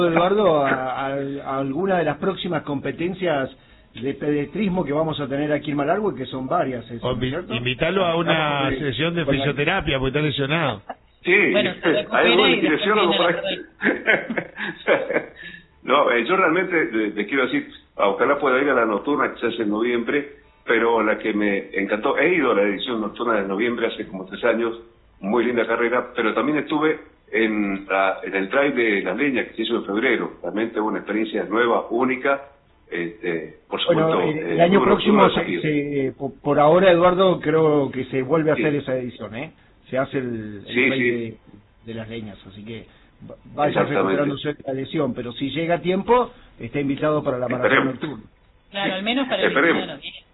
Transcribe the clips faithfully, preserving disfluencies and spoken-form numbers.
Eduardo, a, a, a alguna de las próximas competencias de pedestrismo que vamos a tener aquí en Malargüe, que son varias. Eso, ¿no? Invítalo a una de, sesión de fisioterapia, porque está lesionado. Sí, bueno, hay alguna dirección o por ahí. No, eh, yo realmente le, le quiero decir, ojalá pueda ir a la nocturna que se hace en noviembre, pero la que me encantó, he ido a la edición nocturna de noviembre hace como tres años, muy linda carrera, pero también estuve en, la, en el trail de Las Leñas que se hizo en febrero, realmente una experiencia nueva, única. Este, por supuesto, bueno, el, el eh, año próximo, se, se, por, por ahora, Eduardo, creo que se vuelve a hacer sí. esa edición, ¿eh? Se hace el, el sí, trail sí. de, de Las Leñas, así que vaya recuperándose la lesión, pero si llega a tiempo, está invitado para la maratón nocturna. Claro, al menos para el Esperemos.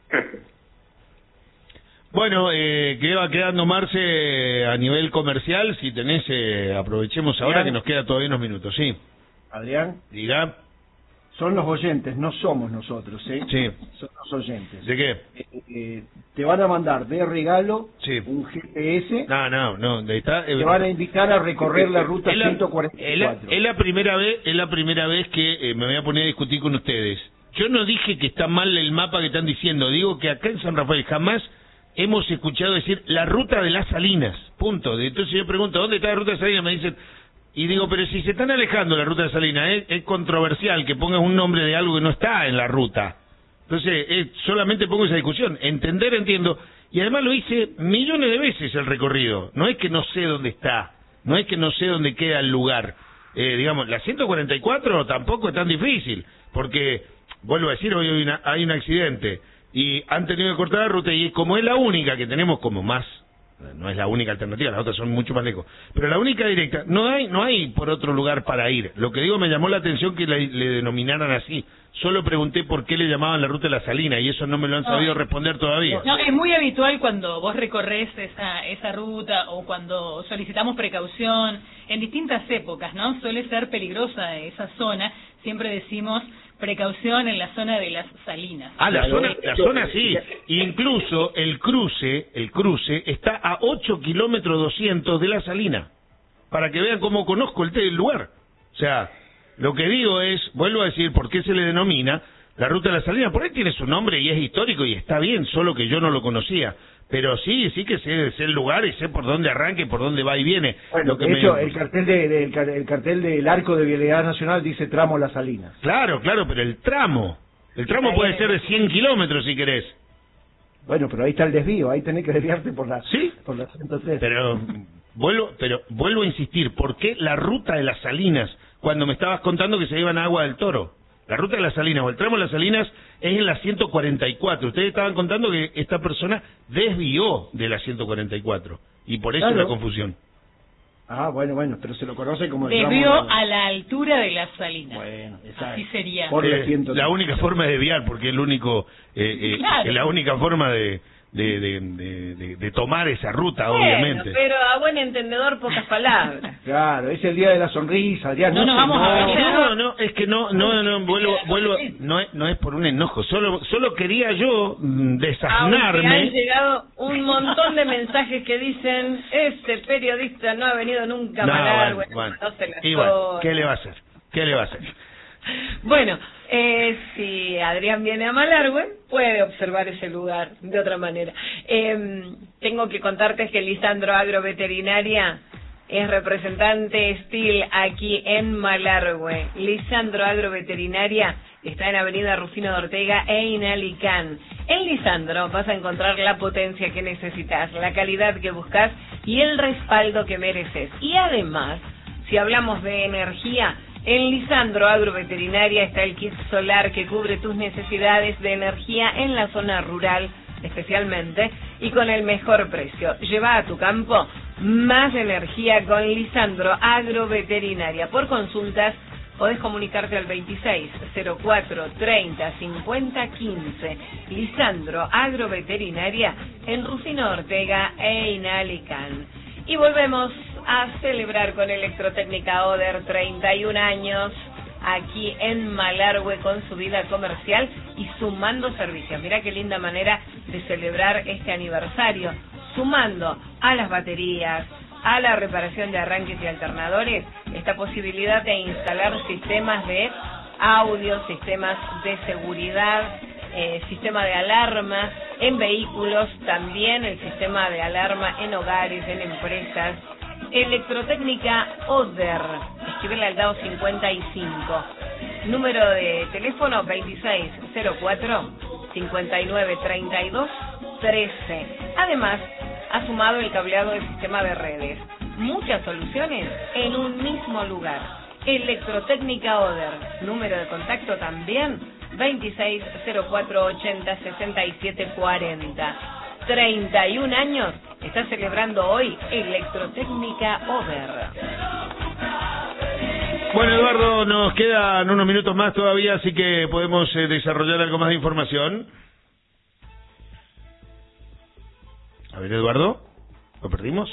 Bueno, eh, que va quedando, Marce, a nivel comercial, si tenés, eh, aprovechemos ahora que nos queda todavía unos minutos, ¿sí? Adrián. Diga. Son los oyentes, no somos nosotros, ¿eh? Sí. Son los oyentes. ¿De qué? Eh, eh, te van a mandar de regalo sí. un G P S. No, no, no. De está, eh, te van a invitar a recorrer la ruta es la, ciento cuarenta y cuatro. Es la, es la primera vez, es la primera vez que eh, me voy a poner a discutir con ustedes. Yo no dije que está mal el mapa que están diciendo. Digo que acá en San Rafael jamás hemos escuchado decir la ruta de las Salinas. Punto. Entonces yo pregunto, ¿dónde está la ruta de Salinas? Me dicen... Y digo, pero si se están alejando de la ruta de Salinas, ¿eh? Es controversial que pongas un nombre de algo que no está en la ruta. Entonces, eh, solamente pongo esa discusión. Entender, entiendo. Y además lo hice millones de veces el recorrido. No es que no sé dónde está. No es que no sé dónde queda el lugar. Eh, digamos, la ciento cuarenta y cuatro tampoco es tan difícil. Porque, vuelvo a decir, hoy hay, una, hay un accidente. Y han tenido que cortar la ruta. Y como es la única que tenemos como más... No es la única alternativa, las otras son mucho más lejos. Pero la única directa, no hay no hay por otro lugar para ir. Lo que digo, me llamó la atención que le, le denominaran así. Solo pregunté por qué le llamaban la ruta de la Salina y eso no me lo han no, sabido responder todavía. No, es muy habitual cuando vos recorres esa, esa ruta o cuando solicitamos precaución en distintas épocas, ¿no? Suele ser peligrosa esa zona. Siempre decimos precaución en la zona de las Salinas. Ah, la zona, la zona sí. Incluso el cruce, el cruce está a ocho kilómetros doscientos de la Salina. Para que vean cómo conozco el, el lugar. O sea, lo que digo es, vuelvo a decir, ¿por qué se le denomina la ruta de la Salina? Por ahí tiene su nombre y es histórico y está bien, solo que yo no lo conocía. Pero sí, sí que sé, sé el lugar y sé por dónde arranca y por dónde va y viene. Bueno, lo que de me... hecho, el cartel de, de, el, el cartel del Arco de Vialidad Nacional dice tramo Las Salinas. Claro, claro, pero el tramo, el tramo puede ser de cien kilómetros si querés. Bueno, pero ahí está el desvío, ahí tenés que desviarte por la, ¿sí? por la ciento tres. Pero vuelvo, pero vuelvo a insistir, ¿por qué la ruta de las Salinas, cuando me estabas contando que se iban a Agua del Toro? La ruta de las Salinas o el tramo de las Salinas es en la ciento cuarenta y cuatro. Ustedes estaban contando que esta persona desvió de la ciento cuarenta y cuatro. Y por eso claro. La confusión. Ah, bueno, bueno, pero se lo conoce como... el Desvió tramo de... a la altura de las Salinas. Bueno, exacto. Así sería. Por eh, la única forma de desviar, porque es el único, eh, eh, claro. Es la única forma de... De, de, de, de, de tomar esa ruta, bueno, obviamente. Pero a buen entendedor, pocas palabras. Claro, es el día de la sonrisa, Adrián. No, no, no, vamos no, a ver. No, no, es que no, no, no, vuelvo, vuelvo, no es, no es por un enojo, solo, solo quería yo desasnarme. Han llegado un montón de mensajes que dicen, este periodista no ha venido nunca a no, Malargüe, bueno, no se la y bueno, ¿qué le va a hacer? ¿Qué le va a hacer? Bueno, eh, si Adrián viene a Malargüe, puede observar ese lugar de otra manera. Eh, tengo que contarte que Lisandro Agroveterinaria es representante Estil aquí en Malargüe. Lisandro Agroveterinaria está en Avenida Rufino de Ortega e Inalicán. En Lisandro vas a encontrar la potencia que necesitas, la calidad que buscas y el respaldo que mereces. Y además, si hablamos de energía, en Lisandro Agroveterinaria está el kit solar que cubre tus necesidades de energía en la zona rural especialmente y con el mejor precio. Lleva a tu campo más energía con Lisandro Agroveterinaria. Por consultas podés comunicarte al veintiséis cero cuatro treinta cincuenta quince. Lisandro Agroveterinaria en Rufino Ortega e Inalicán. Y volvemos a celebrar con Electrotécnica Oder treinta y un años aquí en Malargüe con su vida comercial y sumando servicios. Mirá qué linda manera de celebrar este aniversario, sumando a las baterías, a la reparación de arranques y alternadores, esta posibilidad de instalar sistemas de audio, sistemas de seguridad, eh, sistema de alarma en vehículos, también el sistema de alarma en hogares, en empresas. Electrotécnica Oder, escribe al dado cincuenta y cinco, número de teléfono veintiséis cero cuatro, cincuenta y nueve treinta y dos trece. Además, ha sumado el cableado del sistema de redes. Muchas soluciones en un mismo lugar. Electrotécnica Oder, número de contacto también veintiséis cero cuatro ochenta sesenta y siete cuarenta. treinta y un años está celebrando hoy Electrotécnica Oder. Bueno, Eduardo, nos quedan unos minutos más todavía, así que podemos eh, desarrollar algo más de información. A ver, Eduardo, ¿lo perdimos?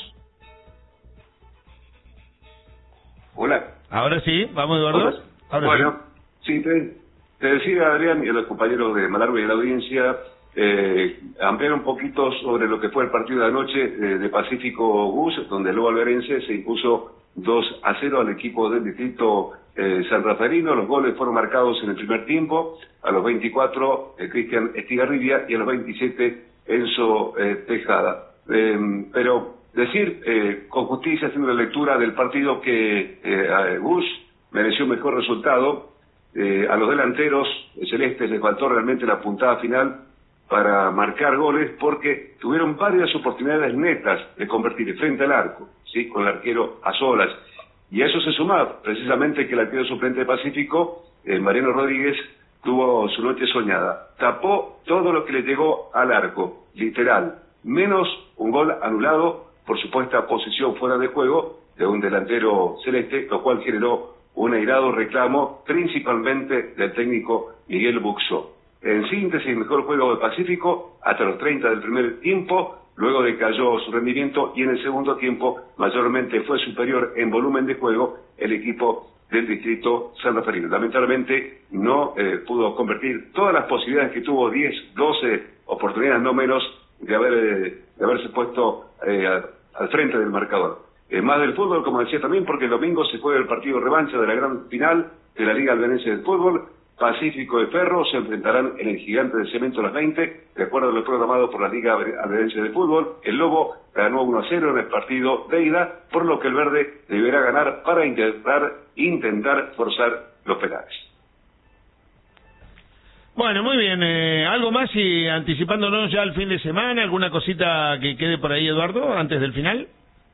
Hola. Ahora sí, vamos, Eduardo. Hola. Ahora bueno, sí, sí te, te decía, Adrián, y a los compañeros de Malargüe y de la audiencia, eh, ampliar un poquito sobre lo que fue el partido de anoche eh, de Pacífico Bus, donde el Lobo Alberense se impuso dos a cero al equipo del distrito eh, San Rafaelino. Los goles fueron marcados en el primer tiempo, a los veinticuatro eh, Cristian Estigarribia y a los veintisiete Enzo eh, Tejada. Eh, pero decir eh, con justicia, haciendo la lectura del partido, que eh, Bush mereció un mejor resultado. Eh, a los delanteros celestes les faltó realmente la puntada final para marcar goles, porque tuvieron varias oportunidades netas de convertir frente al arco, sí, con el arquero a solas. Y a eso se sumaba precisamente que el arquero suplente de Pacífico, eh, Mariano Rodríguez, tuvo su noche soñada. Tapó todo lo que le llegó al arco, literal, menos un gol anulado por supuesta posición fuera de juego de un delantero celeste, lo cual generó un airado reclamo principalmente del técnico Miguel Buxó. En síntesis, mejor juego de Pacífico hasta los treinta del primer tiempo, luego decayó su rendimiento, y en el segundo tiempo mayormente fue superior en volumen de juego el equipo del distrito San Rafaelino. Lamentablemente no eh, pudo convertir todas las posibilidades que tuvo, diez, doce oportunidades no menos de haber eh, de haberse puesto eh, a, al frente del marcador. Eh, más del fútbol, como decía también, porque el domingo se juega el partido revancha de la gran final de la Liga Albenense del Fútbol. Pacífico y Ferro se enfrentarán en el Gigante de Cemento a las veinte, de acuerdo a lo programado por la Liga Albenense de Fútbol. El Lobo ganó uno a cero en el partido de ida, por lo que el Verde deberá ganar para intentar, intentar forzar los penales. Bueno, muy bien. Eh, ¿Algo más y anticipándonos ya al fin de semana? ¿Alguna cosita que quede por ahí, Eduardo, antes del final?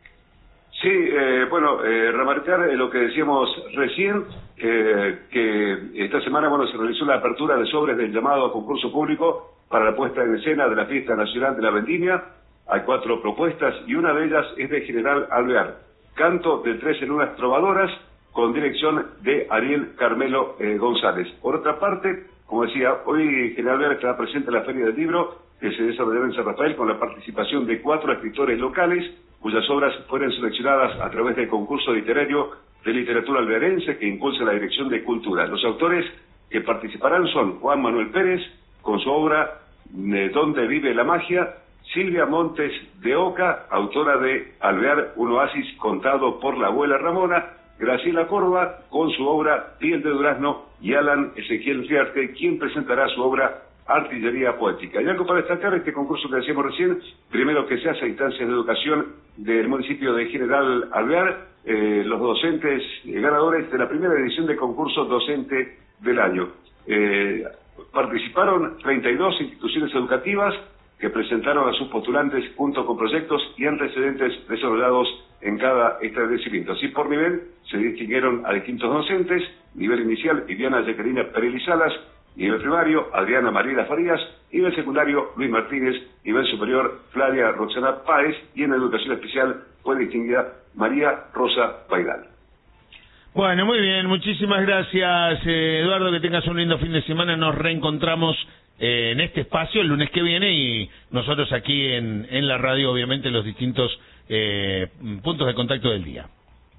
Sí, eh, bueno, eh, remarcar eh, lo que decíamos recién, eh, que esta semana, bueno, se realizó la apertura de sobres del llamado a concurso público para la puesta en escena de la Fiesta Nacional de la Vendimia. Hay cuatro propuestas y una de ellas es de General Alvear, canto de trece lunas trovadoras, con dirección de Ariel Carmelo eh, González. Por otra parte, como decía, hoy General Alvear estará presente en la Feria del Libro, que se desarrollará en San Rafael, con la participación de cuatro escritores locales, cuyas obras fueron seleccionadas a través del concurso literario de literatura alvearense que impulsa la Dirección de Cultura. Los autores que participarán son Juan Manuel Pérez, con su obra ¿Dónde vive la magia?, Silvia Montes de Oca, autora de Alvear, un oasis contado por la abuela Ramona, Graciela Córdoba, con su obra Piel de Durazno, y Alan Ezequiel Riarte, quien presentará su obra Artillería Poética. Y algo para destacar, este concurso que decíamos recién, primero que se hace a instancias de educación del municipio de General Alvear, eh, los docentes eh, ganadores de la primera edición del concurso docente del año. Eh, participaron treinta y dos instituciones educativas que presentaron a sus postulantes junto con proyectos y antecedentes desarrollados en cada establecimiento. Así por nivel se distinguieron a distintos docentes: nivel inicial Viviana Jacqueline Perelli Salas, nivel primario Adriana Mariela Farías, nivel secundario Luis Martínez, nivel superior Flavia Roxana Páez, y en educación especial fue distinguida María Rosa Paidal. Bueno, muy bien, muchísimas gracias, eh, Eduardo, que tengas un lindo fin de semana. Nos reencontramos eh, en este espacio el lunes que viene, y nosotros aquí en, en la radio, obviamente, los distintos eh, puntos de contacto del día.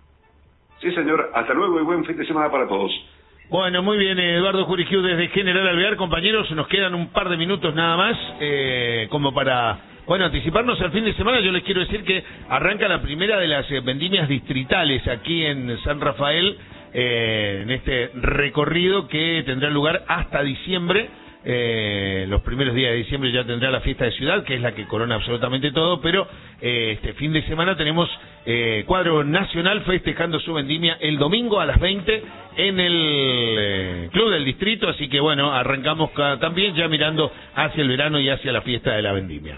Sí, señor, hasta luego y buen fin de semana para todos. Bueno, muy bien, Eduardo Jurigiu desde General Alvear. Compañeros, nos quedan un par de minutos nada más, eh, como para Bueno, anticiparnos al fin de semana, yo les quiero decir que arranca la primera de las eh, vendimias distritales aquí en San Rafael, eh, en este recorrido que tendrá lugar hasta diciembre. Eh, los primeros días de diciembre ya tendrá la fiesta de ciudad, que es la que corona absolutamente todo, pero eh, este fin de semana tenemos eh, cuadro nacional festejando su vendimia el domingo a las veinte en el eh, Club del Distrito, así que bueno, arrancamos también ya mirando hacia el verano y hacia la fiesta de la vendimia.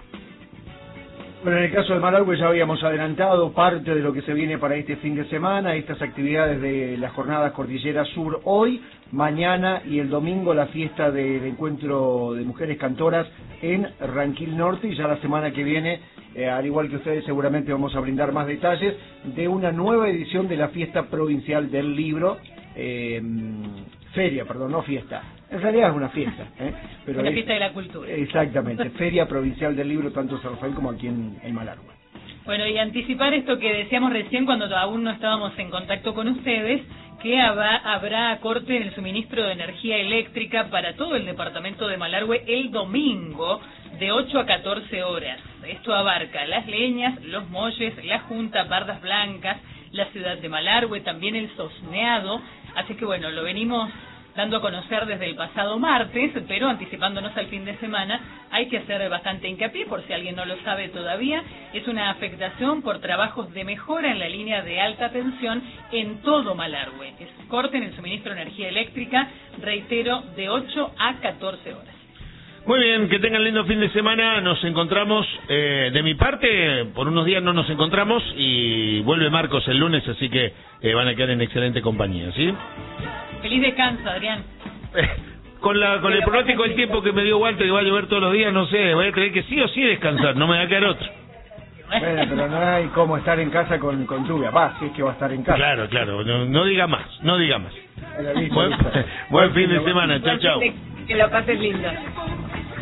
Bueno, en el caso de Malargüe ya habíamos adelantado parte de lo que se viene para este fin de semana, estas actividades de las jornadas Cordillera Sur hoy, mañana y el domingo la fiesta del encuentro de mujeres cantoras en Ranquil Norte, y ya la semana que viene, eh, al igual que ustedes seguramente vamos a brindar más detalles de una nueva edición de la fiesta provincial del libro, eh, feria, perdón, no fiesta. En realidad es una fiesta, ¿eh? Pero una es, fiesta de la cultura. Exactamente, Feria Provincial del Libro, tanto en San Rafael como aquí en, en Malargüe. Bueno, y anticipar esto que decíamos recién cuando aún no estábamos en contacto con ustedes, que habrá, habrá corte en el suministro de energía eléctrica para todo el departamento de Malargüe el domingo de ocho a catorce horas. Esto abarca Las Leñas, Los Molles, La Junta, Bardas Blancas, la ciudad de Malargüe, también el Sosneado. Así que bueno, lo venimos dando a conocer desde el pasado martes, pero anticipándonos al fin de semana, hay que hacer bastante hincapié, por si alguien no lo sabe todavía, es una afectación por trabajos de mejora en la línea de alta tensión en todo Malargüe. Es corte en el suministro de energía eléctrica, reitero, de ocho a catorce horas. Muy bien, que tengan lindo fin de semana, nos encontramos, eh, de mi parte, por unos días no nos encontramos, y vuelve Marcos el lunes, así que eh, van a quedar en excelente compañía, ¿sí? Feliz descanso, Adrián. Con la con el pronóstico del tiempo que me dio Walter, que va a llover todos los días, no sé, voy a tener que sí o sí descansar, no me va a quedar otro. Bueno, pero no hay cómo estar en casa con, con lluvia, va, si es que va a estar en casa. Claro, claro, no, no diga más, no diga más. Bueno, listo, Buen, listo. buen fin de semana, chao, chao. Que lo pases lindo.